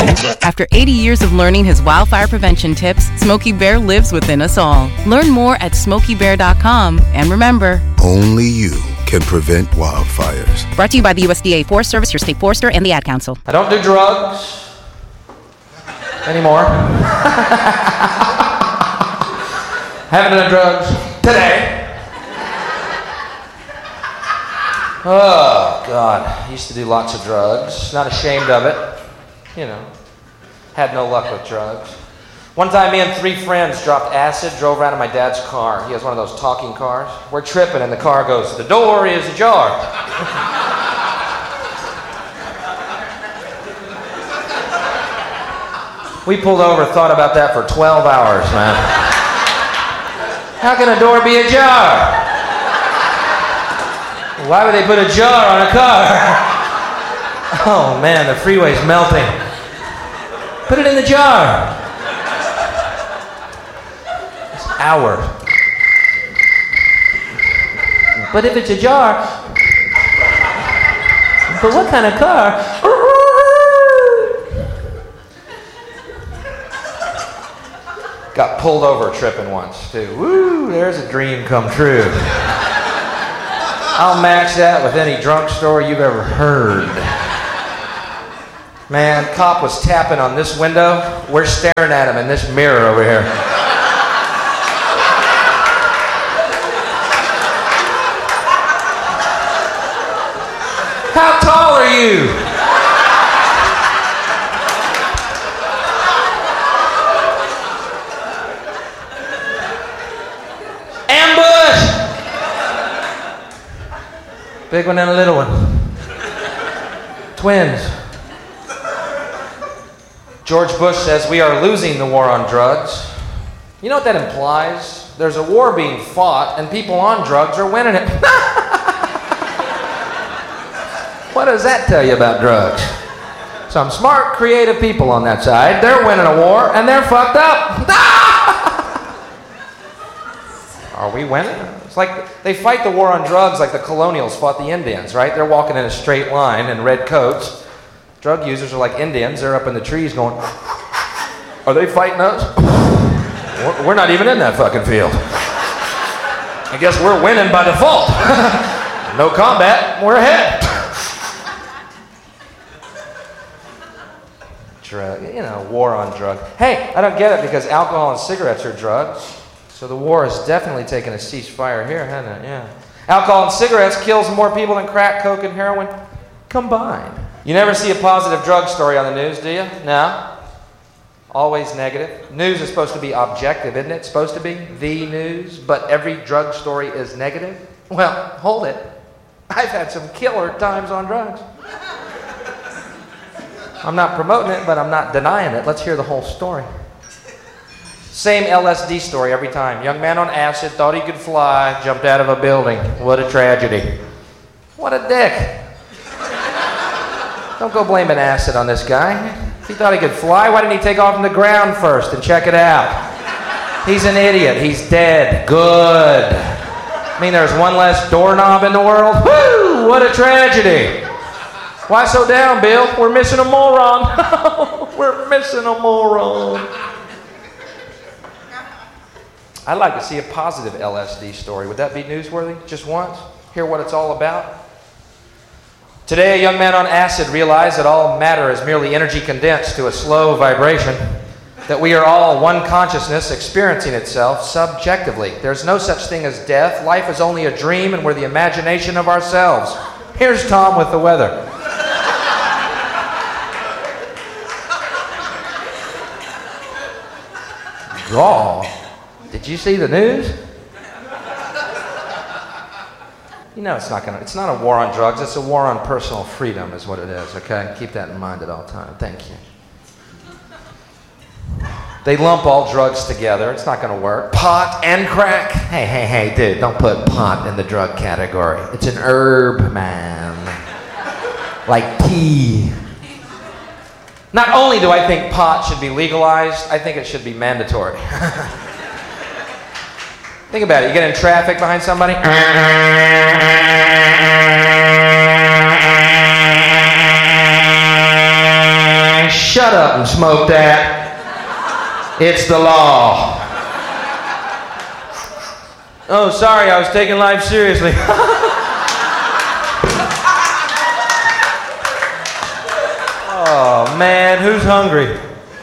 After 80 years of learning his wildfire prevention tips, Smokey Bear lives within us all. Learn more at SmokeyBear.com. And remember, only you can prevent wildfires. Brought to you by the USDA Forest Service, your state forester, and the Ad Council. I don't do drugs anymore. Haven't done drugs today. Oh, God. I used to do lots of drugs. Not ashamed of it. You know, had no luck with drugs. One time, me and 3 friends dropped acid, drove around in my dad's car. He has one of those talking cars. We're tripping, and the car goes, "The door is ajar." We pulled over, thought about that for 12 hours, man. How can a door be ajar? Why would they put a jar on a car? Oh man, the freeway's melting. Put it in the jar. It's hours. But if it's a jar, but what kind of car? Got pulled over tripping once too. Woo, there's a dream come true. I'll match that with any drunk story you've ever heard. Man, cop was tapping on this window. We're staring at him in this mirror over here. How tall are you? Big one and a little one. Twins. George Bush says we are losing the war on drugs. You know what that implies? There's a war being fought and people on drugs are winning it. What does that tell you about drugs? Some smart, creative people on that side. They're winning a war and they're fucked up. Are we winning? It's like they fight the war on drugs like the colonials fought the Indians, right? They're walking in a straight line in red coats. Drug users are like Indians. They're up in the trees going, are they fighting us? We're not even in that fucking field. I guess we're winning by default. No combat, we're ahead. War on drugs. Hey, I don't get it because alcohol and cigarettes are drugs. So the war has definitely taken a ceasefire here, hasn't it? Yeah. Alcohol and cigarettes kills more people than crack, coke, and heroin combined. You never see a positive drug story on the news, do you? No. Always negative. News is supposed to be objective, isn't it? It's supposed to be the news, but every drug story is negative? Well, hold it. I've had some killer times on drugs. I'm not promoting it, but I'm not denying it. Let's hear the whole story. Same LSD story every time. Young man on acid, thought he could fly, jumped out of a building. What a tragedy. What a dick. Don't go blaming acid on this guy. If he thought he could fly, why didn't he take off from the ground first and check it out? He's an idiot. He's dead. Good. I mean, there's one less doorknob in the world. Woo! What a tragedy. Why so down, Bill? We're missing a moron. We're missing a moron. I'd like to see a positive LSD story. Would that be newsworthy? Just once? Hear what it's all about? Today, a young man on acid realized that all matter is merely energy condensed to a slow vibration, that we are all one consciousness experiencing itself subjectively. There's no such thing as death. Life is only a dream, and we're the imagination of ourselves. Here's Tom with the weather. Gaw. Did you see the news? You know it's not a war on drugs, it's a war on personal freedom is what it is, okay? Keep that in mind at all times. Thank you. They lump all drugs together. It's not going to work. Pot and crack. Hey, dude, don't put pot in the drug category. It's an herb, man. Like tea. Not only do I think pot should be legalized, I think it should be mandatory. Think about it. You get in traffic behind somebody. Shut shut up and smoke that. It's the law. Oh, sorry, I was taking life seriously. Oh, man, who's hungry?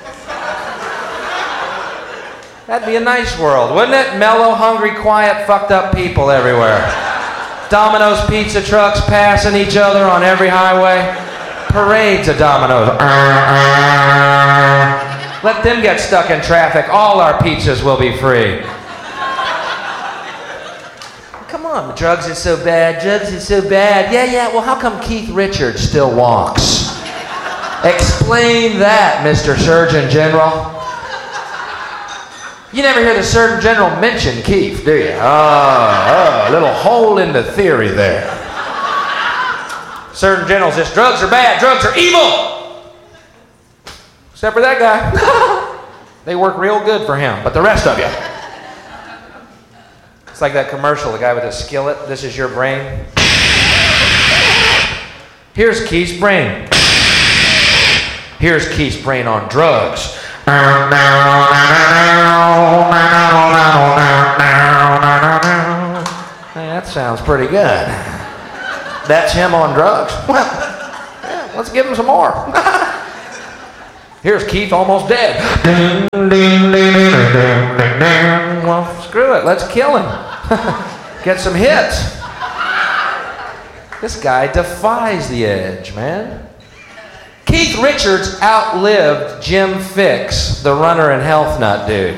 That'd be a nice world, wouldn't it? Mellow, hungry, quiet, fucked up people everywhere. Domino's pizza trucks passing each other on every highway. Parades of Domino's. Let them get stuck in traffic. All our pizzas will be free. Come on, drugs is so bad. Drugs is so bad. Yeah. Well, how come Keith Richards still walks? Explain that, Mr. Surgeon General. You never hear the Surgeon General mention Keith, do you? A little hole in the theory there. Surgeon General says drugs are bad, drugs are evil. Except for that guy. They work real good for him, but the rest of you. It's like that commercial, the guy with the skillet. This is your brain. Here's Keith's brain. Here's Keith's brain on drugs. Hey, that sounds pretty good. That's him on drugs? Well, yeah, let's give him some more. Here's Keith almost dead. Well, screw it, let's kill him. Get some hits. This guy defies the edge, man. Keith Richards outlived Jim Fixx, the runner and health nut dude.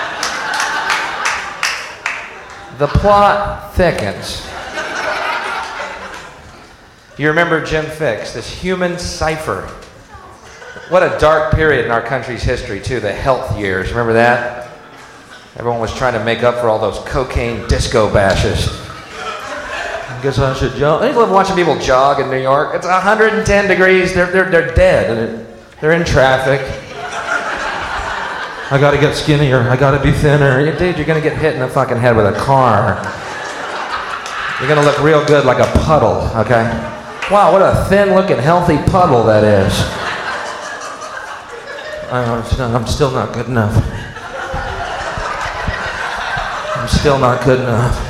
The plot thickens. You remember Jim Fixx, this human cipher. What a dark period in our country's history, too, the health years. Remember that? Everyone was trying to make up for all those cocaine disco bashes. I guess I should jog. I love watching people jog in New York. It's 110 degrees. They're dead. They're in traffic. I gotta get skinnier. I gotta be thinner. Dude, you're gonna get hit in the fucking head with a car. You're gonna look real good like a puddle, okay? Wow, what a thin-looking, healthy puddle that is. I'm still not good enough. I'm still not good enough.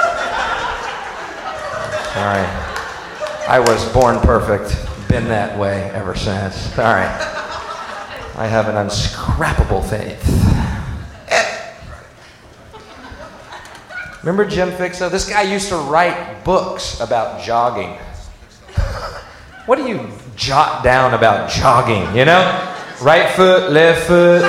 Sorry. I was born perfect. Been that way ever since. Sorry. I have an unscrappable faith. Remember Jim Fixx? This guy used to write books about jogging. What do you jot down about jogging, you know? Right foot, left foot.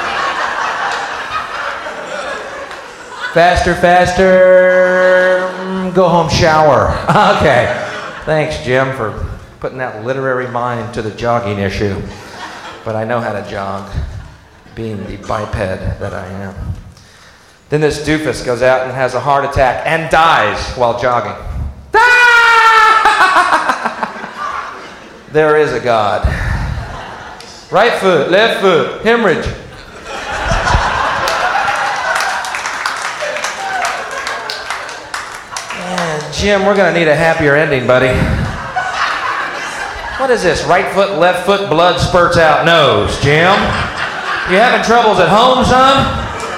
Faster, faster. Go home, shower. Okay. Thanks, Jim, for putting that literary mind to the jogging issue. But I know how to jog, being the biped that I am. Then this doofus goes out and has a heart attack and dies while jogging. There is a God. Right foot, left foot, hemorrhage. Jim, we're going to need a happier ending, buddy. What is this? Right foot, left foot, blood spurts out nose. Jim? You having troubles at home, son?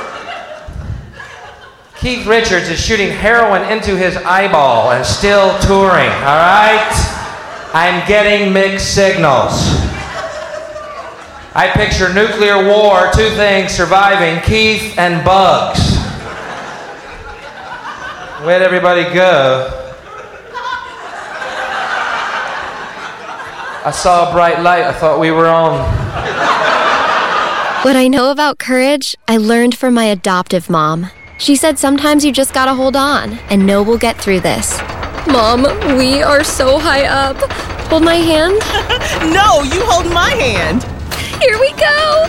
Keith Richards is shooting heroin into his eyeball and still touring, all right? I'm getting mixed signals. I picture nuclear war, two things surviving, Keith and bugs. Where'd everybody go? I saw a bright light. I thought we were on. What I know about courage, I learned from my adoptive mom. She said sometimes you just gotta hold on and know we'll get through this. Mom, we are so high up. Hold my hand. No, you hold my hand. Here we go.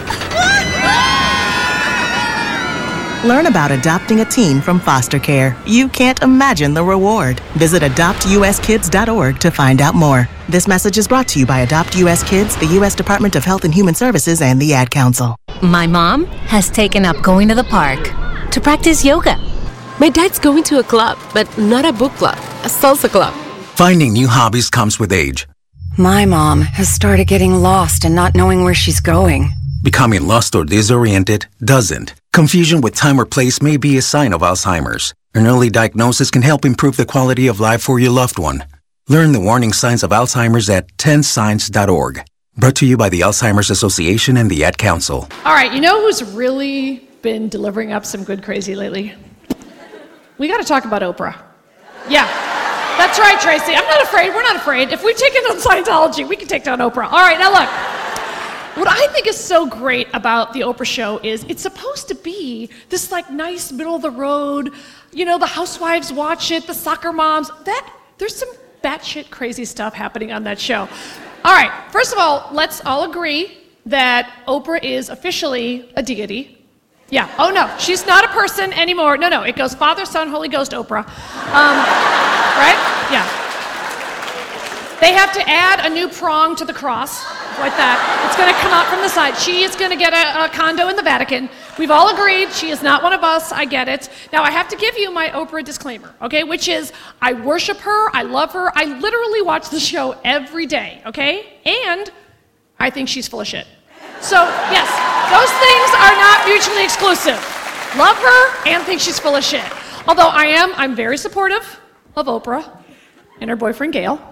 Learn about adopting a teen from foster care. You can't imagine the reward. Visit adoptuskids.org to find out more. This message is brought to you by Adopt US Kids, the U.S. Department of Health and Human Services, and the Ad Council. My mom has taken up going to the park to practice yoga. My dad's going to a club, but not a book club, a salsa club. Finding new hobbies comes with age. My mom has started getting lost and not knowing where she's going. Becoming lost or disoriented doesn't. Confusion with time or place may be a sign of Alzheimer's. An early diagnosis can help improve the quality of life for your loved one. Learn the warning signs of Alzheimer's at 10signs.org. Brought to you by the Alzheimer's Association and the Ad Council. All right, you know who's really been delivering up some good crazy lately? We got to talk about Oprah. Yeah, that's right, Tracy. I'm not afraid. We're not afraid. If we've taken down Scientology, we can take down Oprah. All right, now look. What I think is so great about the Oprah show is it's supposed to be this like nice middle of the road, you know, the housewives watch it, the soccer moms. There's some batshit crazy stuff happening on that show. All right, first of all, let's all agree that Oprah is officially a deity. Yeah, oh no, she's not a person anymore. No, it goes Father, Son, Holy Ghost, Oprah. Right? Yeah. They have to add a new prong to the cross, like that. It's gonna come out from the side. She is gonna get a condo in the Vatican. We've all agreed she is not one of us, I get it. Now I have to give you my Oprah disclaimer, okay? Which is, I worship her, I love her, I literally watch the show every day, okay? And I think she's full of shit. So, yes, those things are not mutually exclusive. Love her and think she's full of shit. Although I'm very supportive of Oprah and her boyfriend Gayle.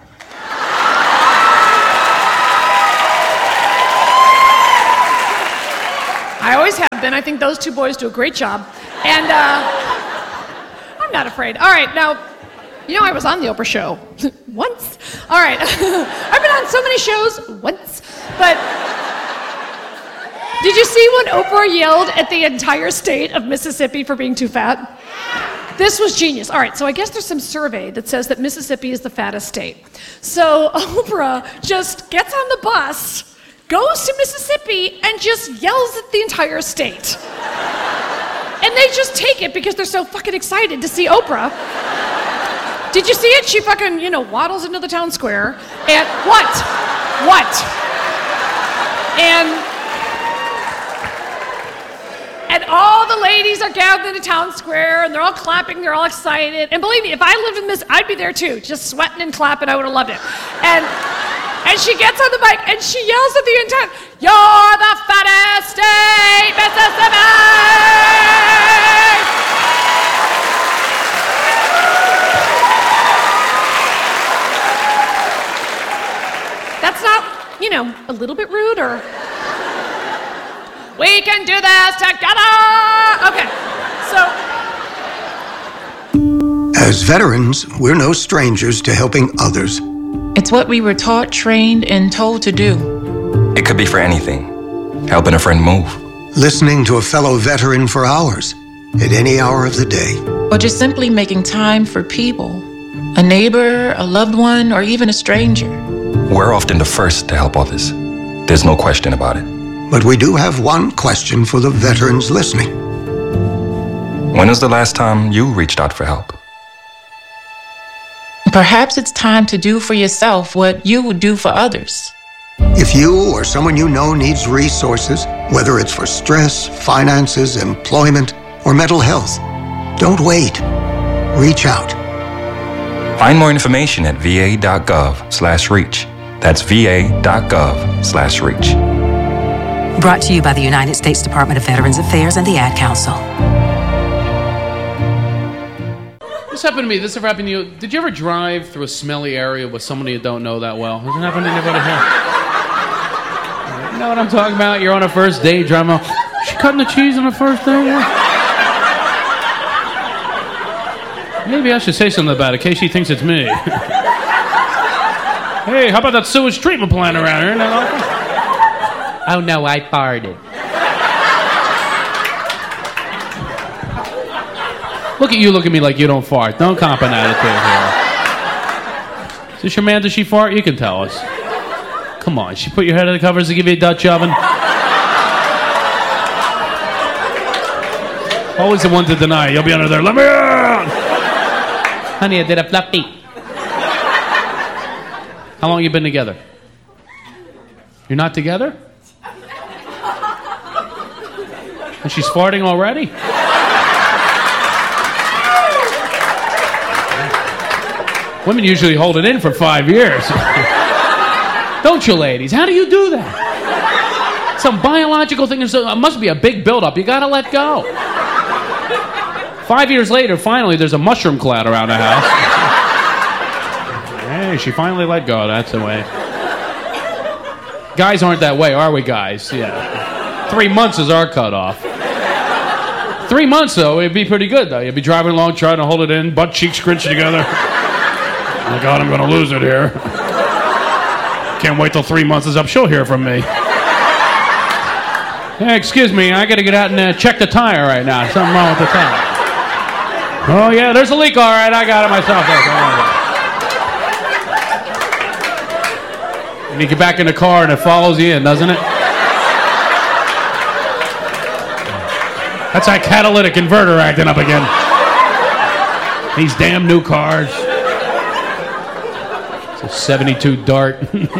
I always have been. I think those two boys do a great job. And I'm not afraid. All right, now, you know I was on the Oprah show once. All right, I've been on so many shows once. But did you see when Oprah yelled at the entire state of Mississippi for being too fat? This was genius. All right, so I guess there's some survey that says that Mississippi is the fattest state. So Oprah just gets on the bus, goes to Mississippi, and just yells at the entire state. And they just take it because they're so fucking excited to see Oprah. Did you see it? She fucking, waddles into the town square. And what? And all the ladies are gathered in the town square, and they're all clapping, they're all excited. And believe me, if I lived in this, I'd be there too, just sweating and clapping. I would have loved it. And she gets on the mic and she yells at the entire, "You're the fattest state, Mississippi!" That's not, a little bit rude, or? We can do this together! Okay, so. As veterans, we're no strangers to helping others. It's what we were taught, trained, and told to do. It could be for anything. Helping a friend move. Listening to a fellow veteran for hours, at any hour of the day. Or just simply making time for people. A neighbor, a loved one, or even a stranger. We're often the first to help others. There's no question about it. But we do have one question for the veterans listening. When was the last time you reached out for help? Perhaps it's time to do for yourself what you would do for others. If you or someone you know needs resources, whether it's for stress, finances, employment, or mental health, don't wait. Reach out. Find more information at va.gov/reach. That's va.gov/reach. Brought to you by the United States Department of Veterans Affairs and the Ad Council. This happened to me. This ever happened to you? Did you ever drive through a smelly area with somebody you don't know that well? Has it happened to anybody here? You know what I'm talking about? You're on a first date, driving around. She cutting the cheese on the first day? Yeah. Maybe I should say something about it in case she thinks it's me. Hey, how about that sewage treatment plant around here? Oh no, I farted. Look at you, look at me like you don't fart. Don't comp an attitude here. Is this your man? Does she fart? You can tell us. Come on, she put your head in the covers to give you a Dutch oven? Always the one to deny. You'll be under there. Let me out! Honey, I did a fluffy. How long you been together? You're not together? And she's farting already? Women usually hold it in for 5 years. Don't you, ladies? How do you do that? Some biological thing. It must be a big buildup. You gotta let go. 5 years later, finally, there's a mushroom cloud around the house. Hey, she finally let go. That's the way. Guys aren't that way, are we, guys? Yeah. 3 months is our cutoff. 3 months, though, it'd be pretty good, though. You'd be driving along, trying to hold it in, butt cheeks scrunched together. Oh, my God, I'm going to lose it here. Can't wait till 3 months is up. She'll hear from me. Hey, excuse me, I got to get out and check the tire right now. Something wrong with the tire. Oh, yeah, there's a leak. All right, I got it myself. And you get back in the car and it follows you in, doesn't it? That's that catalytic converter acting up again. These damn new cars. It's a 72 Dart.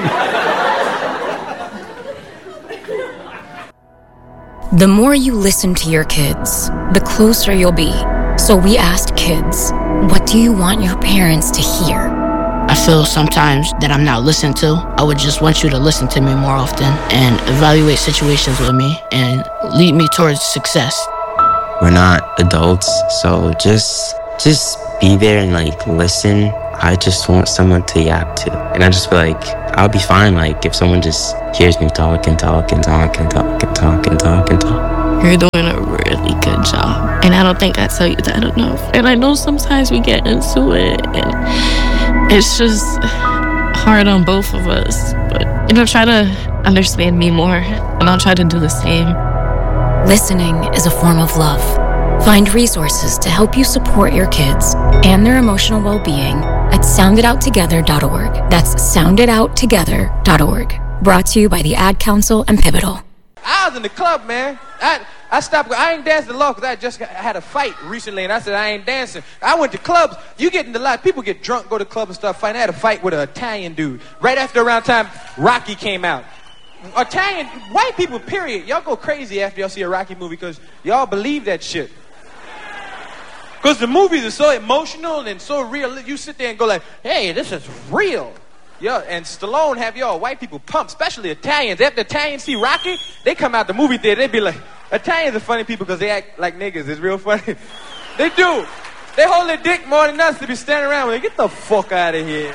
The more you listen to your kids, the closer you'll be. So we asked kids, what do you want your parents to hear? I feel sometimes that I'm not listened to. I would just want you to listen to me more often and evaluate situations with me and lead me towards success. We're not adults, so just be there and like listen. I just want someone to yap to. And I just feel like I'll be fine like if someone just hears me talk and talk and talk and talk and talk and talk and talk. You're doing a really good job. And I don't think I tell you that enough. And I know sometimes we get into it and it's just hard on both of us. But, try to understand me more and I'll try to do the same. Listening is a form of love. Find resources to help you support your kids and their emotional well-being at sounditouttogether.org. That's sounditouttogether.org. Brought to you by the Ad Council and Pivotal. I was in the club, man. I stopped. I ain't dancing alone because I just had a fight recently, and I said I ain't dancing. I went to clubs. You get in the lot. People get drunk, go to clubs and start fighting. I had a fight with an Italian dude. Right after around time Rocky came out. Italian, white people, period. Y'all go crazy after y'all see a Rocky movie because y'all believe that shit. Because the movies are so emotional and so real. You sit there and go like, hey, this is real. Yeah, and Stallone have y'all white people pumped, especially Italians. After Italians see Rocky, they come out the movie theater, they be like, Italians are funny people because they act like niggas. It's real funny. They do. They hold their dick more than us to be standing around with. Get the fuck out of here.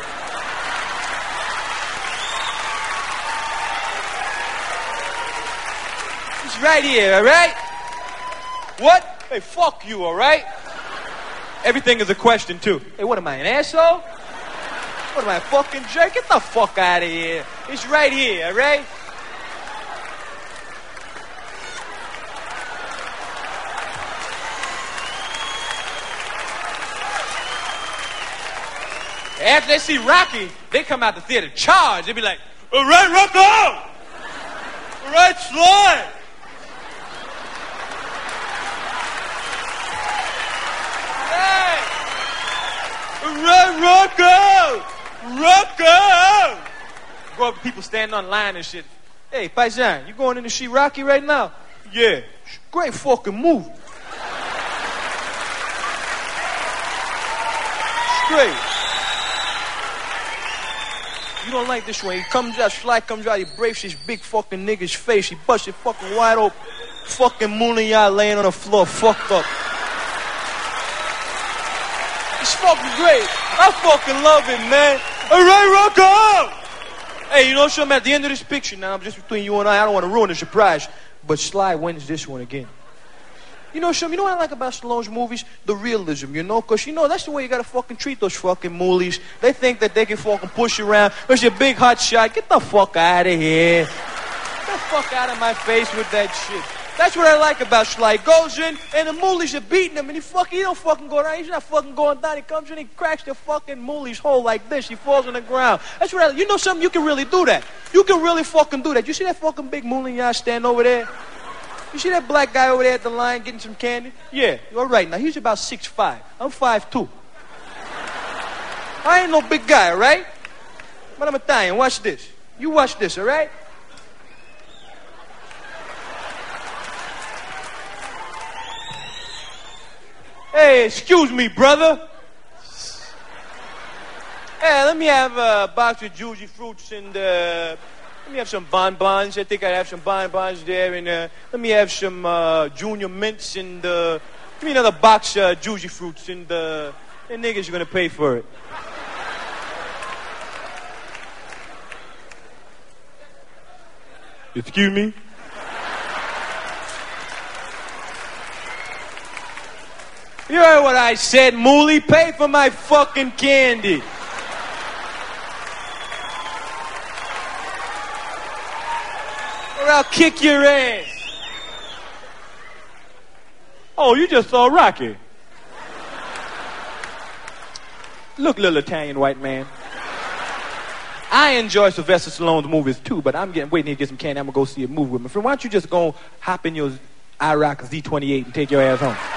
It's right here, all right? What? Hey, fuck you, all right? Everything is a question, too. Hey, what am I, an asshole? What am I, a fucking jerk? Get the fuck out of here. It's right here, all right? After they see Rocky, they come out the theater charged. They be like, all right, Rocco! All right, Sly! Hey! All right, Rocco! Rocco! Go up to people standing on line and shit. Hey, Paisan, you going in to see Rocky right now? Yeah. Great fucking movie. Straight. You don't like this one. He comes out, Sly comes out, he breaks his big fucking nigga's face. He busts it fucking wide open. Fucking Moonlight laying on the floor, fucked up. It's fucking great. I fucking love it, man. All right, Rocco! Hey, you know something? At the end of this picture, now, I'm just between you and I don't want to ruin the surprise, but Sly wins this one again. You know something? You know what I like about Stallone's movies? The realism, you know? Because, you know, that's the way you got to fucking treat those fucking moolies. They think that they can fucking push you around. Because you're a big hot shot. Get the fuck out of here. Get the fuck out of my face with that shit. That's what I like about Sly. He goes in, and the moolies are beating him, and he don't fucking go down. He's not fucking going down. He comes in, he cracks the fucking moolie's hole like this. He falls on the ground. That's what I like. You know something? You can really do that. You can really fucking do that. You see that fucking big moolie stand over there? You see that black guy over there at the line getting some candy? Yeah, you're right. Now, he's about 6'5". I'm 5'2". I ain't no big guy, all right? But I'm Italian. Watch this. You watch this, all right? Hey, excuse me, brother. Hey, let me have a box of Juicy Fruits and let me have some bonbons. I think I have some bonbons there. And let me have some Junior Mints and give me another box of Juicy Fruits and niggas are gonna pay for it. Excuse me? You heard what I said, Mooly? Pay for my fucking candy. Or I'll kick your ass. Oh, you just saw Rocky. Look, little Italian white man. I enjoy Sylvester Stallone's movies too, but I'm waiting to get some candy. I'm gonna go see a movie with my friend. Why don't you just go hop in your IROC Z28 and take your ass home?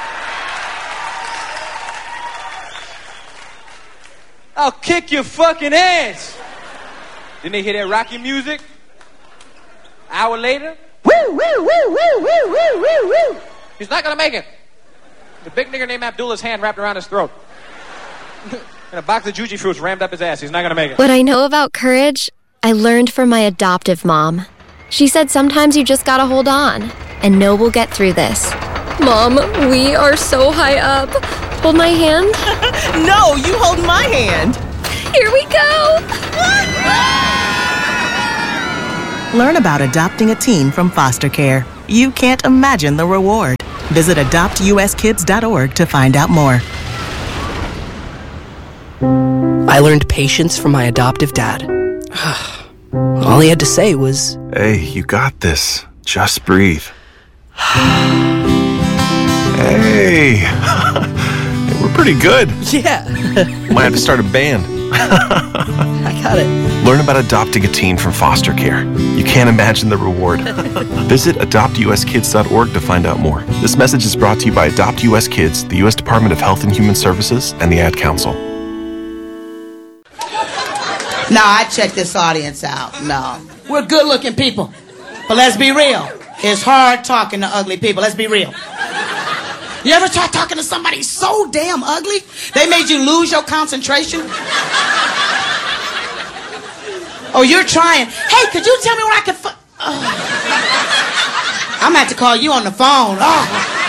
I'll kick your fucking ass. Didn't they hear that Rocky music? Hour later, woo, woo, woo, woo, woo, woo, woo, woo. He's not gonna make it. The big nigger named Abdullah's hand wrapped around his throat. And a box of Juicy Fruits rammed up his ass. He's not gonna make it. What I know about courage, I learned from my adoptive mom. She said sometimes you just gotta hold on and know we'll get through this. Mom, we are so high up. Hold my hand. No, you hold my hand. Here we go. Learn about adopting a teen from foster care. You can't imagine the reward. Visit adoptuskids.org to find out more. I learned patience from my adoptive dad. All he had to say was, "Hey, you got this. Just breathe." Hey, we're pretty good. Yeah. Might have to start a band. I got it. Learn about adopting a teen from foster care. You can't imagine the reward. Visit adoptuskids.org to find out more. This message is brought to you by Adopt US Kids, the U.S. Department of Health and Human Services, and the Ad Council. No, I check this audience out. No. We're good-looking people. But let's be real. It's hard talking to ugly people. Let's be real. You ever try talking to somebody so damn ugly, they made you lose your concentration? Oh, you're trying. Hey, could you tell me where I can I'm gonna have to call you on the phone. Oh.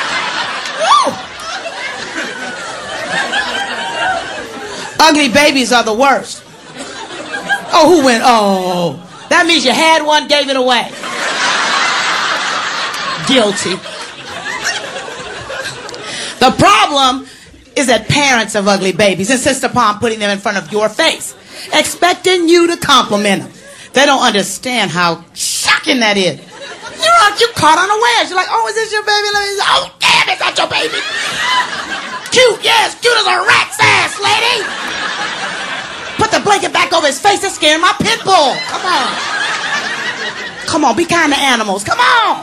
Ugly babies are the worst. Oh, who went? Oh, that means you had one, gave it away. Guilty. The problem is that parents of ugly babies insist upon putting them in front of your face, expecting you to compliment them. They don't understand how shocking that is. You're caught unawares. You're like, oh, is this your baby? Let me say, oh, damn, it's not your baby. Cute, yes, cute as a rat's ass, lady. Put the blanket back over his face. It's scaring my pit bull. Come on. Come on, be kind to animals. Come on.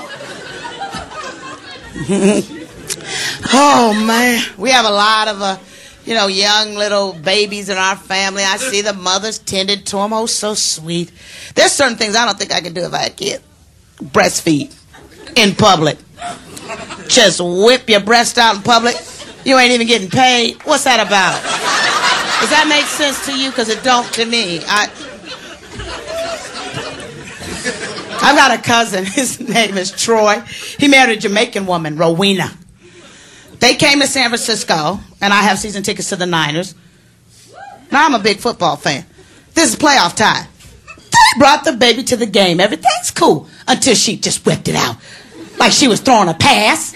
Oh, man. We have a lot of, young little babies in our family. I see the mothers tended to them. Oh, so sweet. There's certain things I don't think I could do if I had kids. Breastfeed in public. Just whip your breast out in public. You ain't even getting paid. What's that about? Does that make sense to you? Because it don't to me. I've got a cousin. His name is Troy. He married a Jamaican woman, Rowena. They came to San Francisco, and I have season tickets to the Niners. Now, I'm a big football fan. This is playoff time. They brought the baby to the game. Everything's cool until she just whipped it out like she was throwing a pass.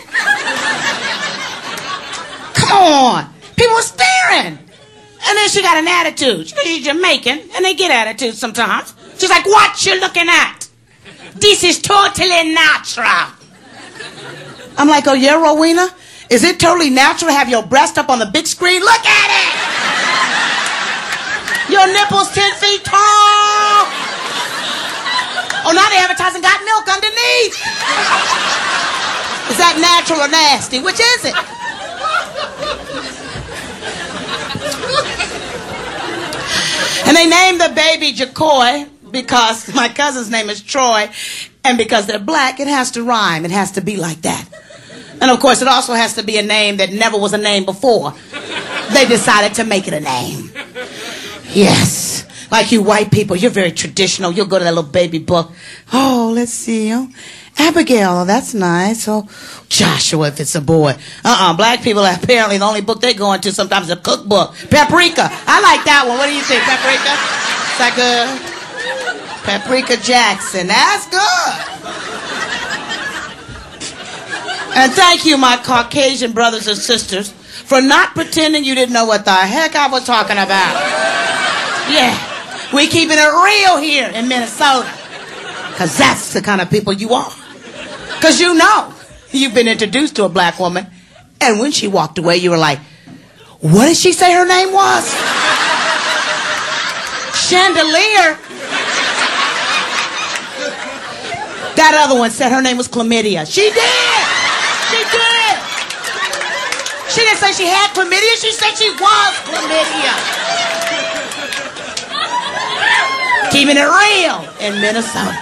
Come on. People were staring. And then she got an attitude. She's Jamaican, and they get attitudes sometimes. She's like, what you looking at? This is totally natural. I'm like, oh, yeah, Rowena? Is it totally natural to have your breast up on the big screen? Look at it! Your nipples 10 feet tall. Oh, now they're advertising got milk underneath. Is that natural or nasty? Which is it? And they named the baby Jacoy because my cousin's name is Troy, and because they're black, it has to rhyme. It has to be like that. And of course, it also has to be a name that never was a name before. They decided to make it a name. Yes. Like you white people, you're very traditional. You'll go to that little baby book. Oh, let's see. Oh, Abigail, oh, that's nice. Oh, Joshua, if it's a boy. Black people, apparently, the only book they go into sometimes is a cookbook. Paprika. I like that one. What do you think, Paprika? Is that good? Paprika Jackson. That's good. And thank you, my Caucasian brothers and sisters, for not pretending you didn't know what the heck I was talking about. Yeah, we keeping it real here in Minnesota. Because that's the kind of people you are. Because you know, you've been introduced to a black woman, and when she walked away, you were like, what did she say her name was? Chandelier. That other one said her name was Chlamydia. She did. She did. She didn't say she had chlamydia. She said she was chlamydia. Keeping it real in Minnesota.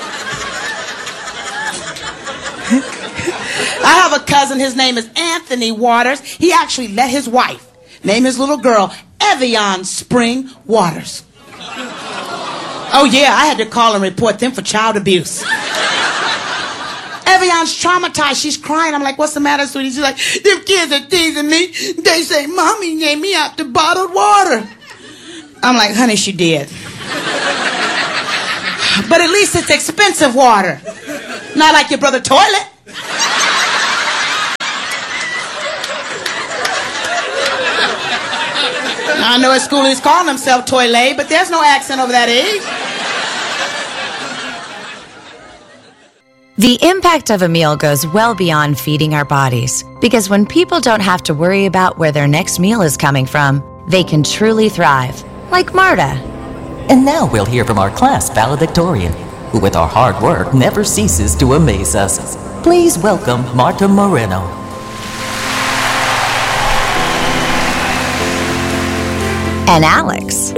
I have a cousin. His name is Anthony Waters. He actually let his wife name his little girl Evian Spring Waters. Oh, yeah, I had to call and report them for child abuse. Evian's traumatized. She's crying. I'm like, what's the matter, sweetie? She's like, them kids are teasing me. They say, Mommy named me out to bottled water. I'm like, honey, she did. But at least it's expensive water. Not like your brother toilet. I know at school he's calling himself toilet, but there's no accent over that E. The impact of a meal goes well beyond feeding our bodies, because when people don't have to worry about where their next meal is coming from, they can truly thrive, like Marta. And now we'll hear from our class valedictorian, who with our hard work never ceases to amaze us. Please welcome Marta Moreno. And Alex.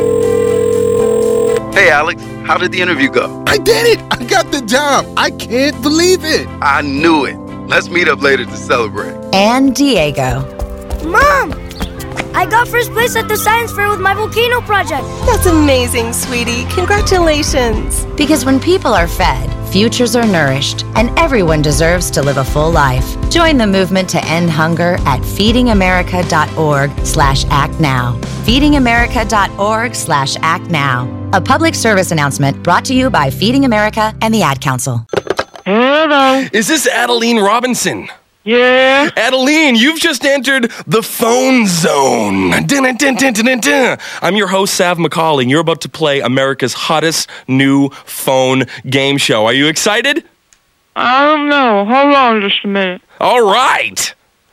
Hey, Alex, how did the interview go? I did it! I got the job! I can't believe it! I knew it. Let's meet up later to celebrate. And Diego. Mom! I got first place at the science fair with my volcano project. That's amazing, sweetie. Congratulations. Because when people are fed, futures are nourished, and everyone deserves to live a full life. Join the movement to end hunger at feedingamerica.org/actnow. feedingamerica.org/actnow. A public service announcement brought to you by Feeding America and the Ad Council. Hello. Is this Adeline Robinson? Yeah. Adeline, you've just entered the phone zone. I'm your host, Sav Macaulay, and you're about to play America's hottest new phone game show. Are you excited? I don't know. Hold on just a minute. All right.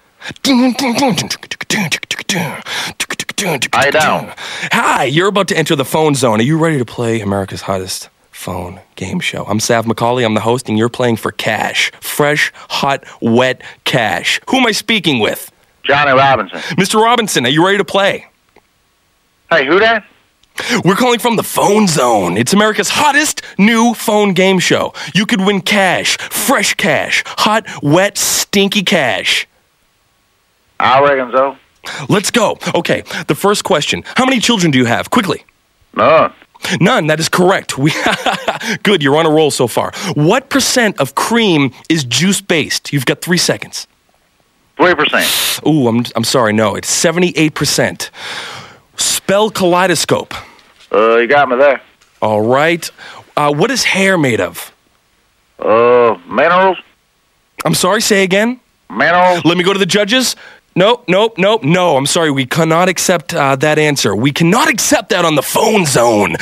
Lie down. Hi, you're about to enter the phone zone. Are you ready to play America's hottest phone game show? I'm Sav Macaulay. I'm the host, and you're playing for cash. Fresh, hot, wet cash. Who am I speaking with? Johnny Robinson. Mr. Robinson, are you ready to play? Hey, who that? We're calling from the phone zone. It's America's hottest new phone game show. You could win cash, fresh cash, hot, wet, stinky cash. I reckon so. Let's go. Okay, the first question. How many children do you have? Quickly. None. None, that is correct. Good, you're on a roll so far. What % of cream is juice-based? You've got 3 seconds. 3%. Ooh, I'm sorry, no, it's 78%. Spell kaleidoscope. You got me there. All right. What is hair made of? Minerals. I'm sorry, say again? Minerals. Let me go to the judges. No, I'm sorry, we cannot accept that answer. We cannot accept that on the phone zone.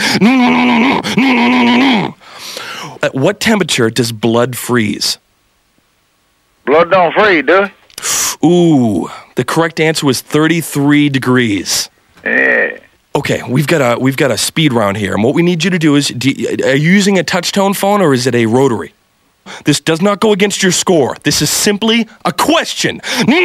At what temperature does blood freeze? Blood don't freeze, do it? Ooh, the correct answer was 33 degrees. Yeah. Okay, we've got a speed round here, and what we need you to do is, are you using a touch-tone phone or is it a rotary? This does not go against your score. This is simply a question.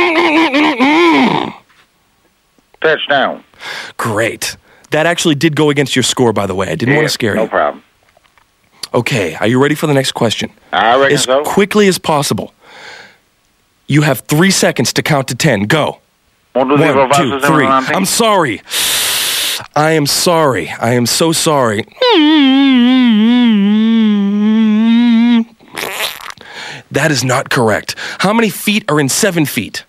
Touchdown. Great. That actually did go against your score, by the way. I didn't want to scare you. No problem. Okay, are you ready for the next question? I reckon so. As quickly as possible. You have 3 seconds to count to 10. Go. 1, 2, 3. I'm sorry. I am sorry. I am so sorry. That is not correct. How many feet are in 7 feet?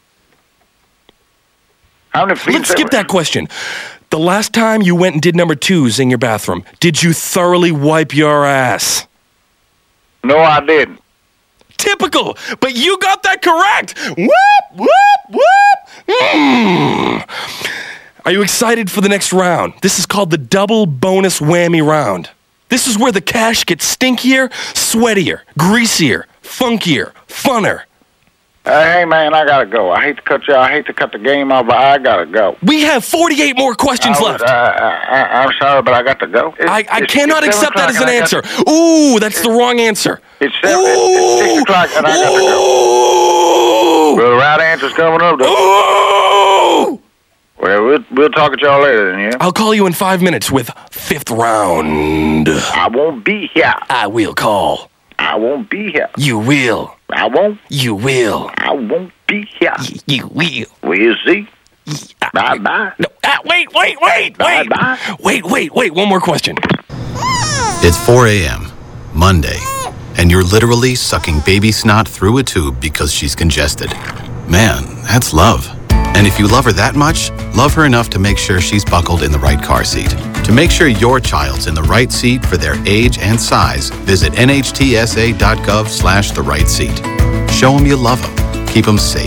How many feet? Let's skip that question. The last time you went and did number 2s in your bathroom, did you thoroughly wipe your ass? No, I didn't. Typical, but you got that correct. Whoop, whoop, whoop. Are you excited for the next round? This is called the double bonus whammy round. This is where the cash gets stinkier, sweatier, greasier, funkier, funner. Hey, man, I gotta go. I hate to cut you. I hate to cut the game off, but I gotta go. We have 48 more questions left. I'm sorry, but I got to go. I cannot accept that as an answer. Ooh, that's the wrong answer. It's 6 o'clock, and I got to go. Well, the right answer's coming up, though. Well, we'll talk to y'all later, then, yeah? I'll call you in 5 minutes with 5th round. I won't be here. I will call. I won't be here. You will. I won't. You will. I won't be here. You will. We'll see. Bye-bye. No, wait. Bye-bye. Wait. One more question. It's 4 a.m., Monday, and you're literally sucking baby snot through a tube because she's congested. Man, that's love. And if you love her that much, love her enough to make sure she's buckled in the right car seat. To make sure your child's in the right seat for their age and size, visit nhtsa.gov/the right seat. Show them you love them. Keep them safe.